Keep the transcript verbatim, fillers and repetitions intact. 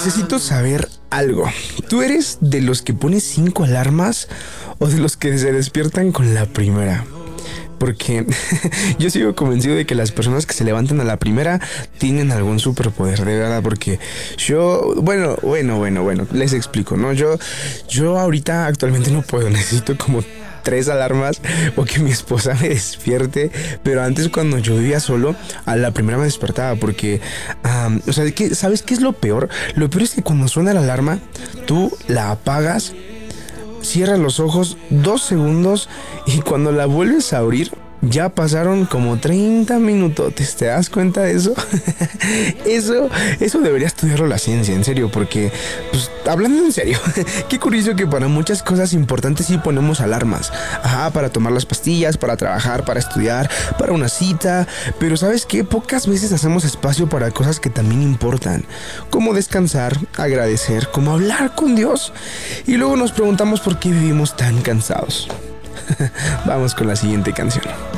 necesito saber algo. ¿Tú eres de los que pones cinco alarmas o de los que se despiertan con la primera? Porque yo sigo convencido de que las personas que se levantan a la primera tienen algún superpoder, de verdad, porque yo, bueno, bueno, bueno, bueno, les explico, ¿no? Yo, yo ahorita actualmente no puedo, necesito como tres alarmas o que mi esposa me despierte, pero antes cuando yo vivía solo, a la primera me despertaba porque, um, o sea, ¿qué, ¿sabes qué es lo peor? Lo peor es que cuando suena la alarma, tú la apagas, cierras los ojos dos segundos y cuando la vuelves a abrir ya pasaron como treinta minutotes. ¿Te das cuenta de eso? Eso, eso debería estudiarlo la ciencia, en serio, porque, pues, hablando en serio, qué curioso que para muchas cosas importantes sí ponemos alarmas. Ajá, para tomar las pastillas, para trabajar, para estudiar, para una cita. Pero ¿sabes qué? Pocas veces hacemos espacio para cosas que también importan, como descansar, agradecer, como hablar con Dios. Y luego nos preguntamos por qué vivimos tan cansados. Vamos con la siguiente canción.